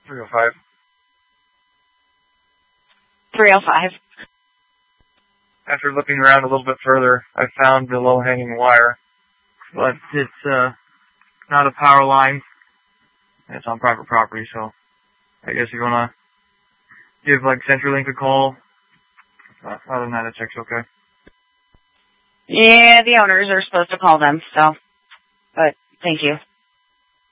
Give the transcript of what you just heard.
305. 305. After looking around a little bit further, I found the low-hanging wire, but it's not a power line. It's on private property, so I guess you want to give, like, CenturyLink a call. Other than that, it checks okay. Yeah, the owners are supposed to call them, so, but thank you.